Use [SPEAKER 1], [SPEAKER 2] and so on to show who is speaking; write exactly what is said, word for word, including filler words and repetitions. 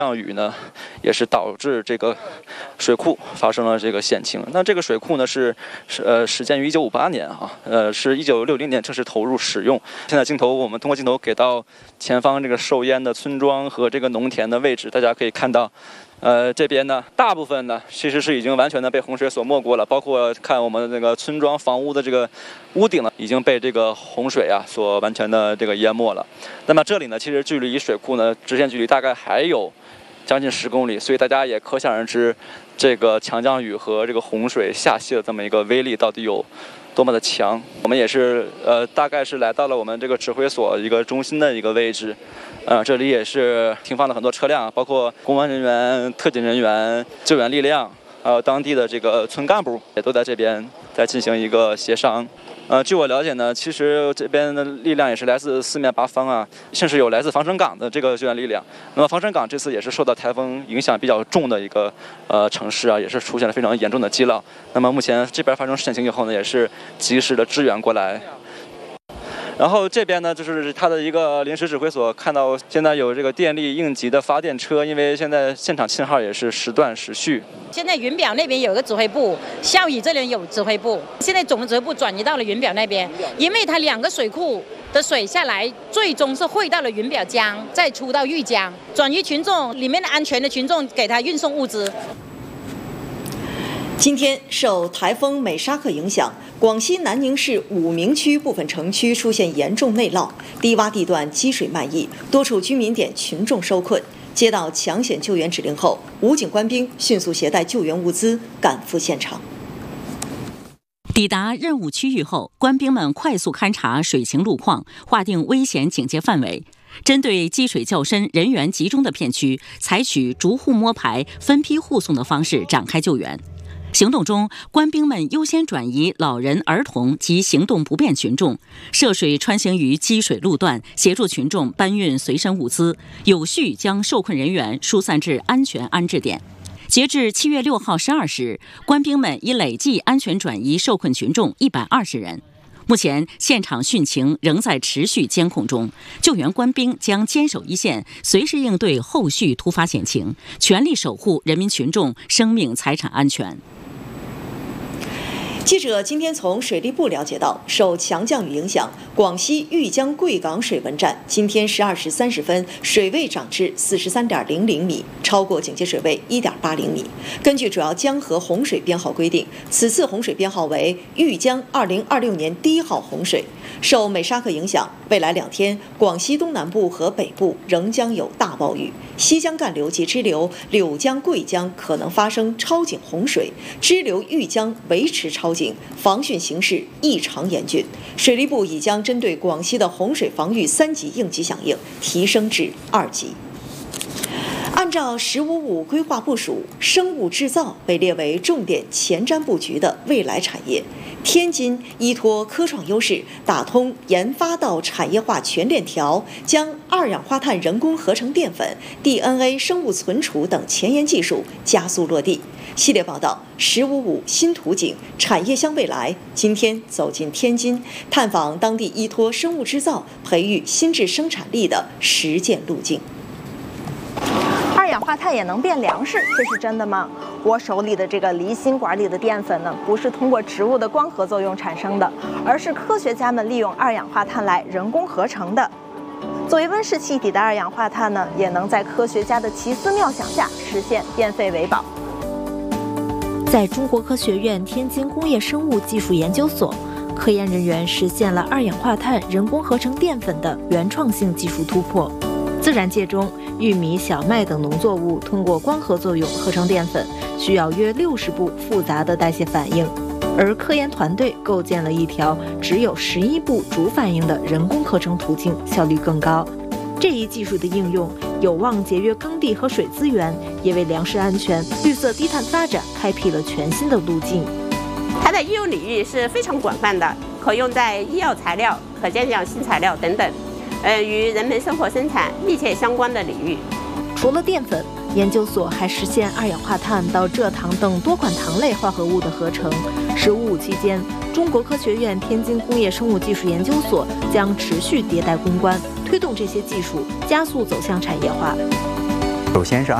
[SPEAKER 1] 降雨呢，也是导致这个水库发生了这个险情。那这个水库呢是是呃始建于一九五八年啊，呃是一九六零年正式投入使用。现在镜头我们通过镜头给到前方这个受淹的村庄和这个农田的位置，大家可以看到。呃，这边呢，大部分呢其实是已经完全的被洪水所没过了，包括看我们那个村庄房屋的这个屋顶呢，已经被这个洪水啊所完全的这个淹没了。那么这里呢，其实距离水库呢直线距离大概还有将近十公里，所以大家也可想而知，这个强降雨和这个洪水下泄的这么一个威力到底有多么的强。我们也是呃，大概是来到了我们这个指挥所一个中心的一个位置。呃，这里也是停放了很多车辆，包括公安人员、特警人员、救援力量，还有当地的这个村干部也都在这边在进行一个协商。呃，据我了解呢，其实这边的力量也是来自四面八方啊，甚至有来自防城港的这个救援力量。那么防城港这次也是受到台风影响比较重的一个呃城市啊，也是出现了非常严重的积涝。那么目前这边发生险情以后呢，也是及时的支援过来。然后这边呢，就是它的一个临时指挥所，看到现在有这个电力应急的发电车，因为现在现场信号也是时断时续。
[SPEAKER 2] 现在云表那边有一个指挥部，孝义这里有指挥部，现在总指挥部转移到了云表那边，因为它两个水库的水下来，最终是汇到了云表江，再出到玉江，转移群众里面的安全的群众给他运送物资。
[SPEAKER 3] 今天受台风美沙克影响，广西南宁市武鸣区部分城区出现严重内涝，低洼地段积水漫溢，多处居民点群众受困。接到抢险救援指令后，武警官兵迅速携带救援物资赶赴现场。
[SPEAKER 4] 抵达任务区域后，官兵们快速勘察水情路况，划定危险警戒范围。针对积水较深、人员集中的片区，采取逐户摸排、分批护送的方式展开救援。行动中，官兵们优先转移老人、儿童及行动不便群众，涉水穿行于积水路段，协助群众搬运随身物资，有序将受困人员疏散至安全安置点。截至七月六号十二时，官兵们已累计安全转移受困群众一百二十人。目前，现场汛情仍在持续监控中，救援官兵将坚守一线，随时应对后续突发险情，全力守护人民群众生命财产安全。
[SPEAKER 3] 记者今天从水利部了解到，受强降雨影响，广西玉江贵港水文站今天十二时三十分水位涨至四十三点零零米，超过警戒水位一点八零米。根据主要江河洪水编号规定，此次洪水编号为玉江二零二六年第一号洪水。受美沙克影响，未来两天广西东南部和北部仍将有大暴雨，西江干流及支流柳江、贵江可能发生超警洪水，支流玉江维持超警，防汛形势异常严峻。水利部已将针对广西的洪水防御三级应急响应提升至二级。按照“十五五”规划部署，生物制造被列为重点前瞻布局的未来产业。天津依托科创优势，打通研发到产业化全链条，将二氧化碳人工合成淀粉、D N A 生物存储等前沿技术加速落地。系列报道“十五五”新图景，产业向未来。今天走进天津，探访当地依托生物制造培育新质生产力的实践路径。
[SPEAKER 5] 二氧化碳也能变粮食，这是真的吗？我手里的这个离心管里的淀粉呢，不是通过植物的光合作用产生的，而是科学家们利用二氧化碳来人工合成的。作为温室气体的二氧化碳呢，也能在科学家的奇思妙想下实现变废为宝。
[SPEAKER 6] 在中国科学院天津工业生物技术研究所，科研人员实现了二氧化碳人工合成淀粉的原创性技术突破。自然界中，玉米、小麦等农作物通过光合作用合成淀粉，需要约六十步复杂的代谢反应，而科研团队构建了一条只有十一步主反应的人工合成途径，效率更高。这一技术的应用有望节约耕地和水资源，也为粮食安全、绿色低碳发展开辟了全新的路径。
[SPEAKER 7] 它的应用领域是非常广泛的，可用在医药材料、可见氧新材料等等。呃，与人们生活生产密切相关的领域。
[SPEAKER 6] 除了淀粉，研究所还实现二氧化碳到蔗糖等多款糖类化合物的合成。十五五期间，中国科学院天津工业生物技术研究所将持续迭代攻关，推动这些技术加速走向产业化。
[SPEAKER 8] 首先是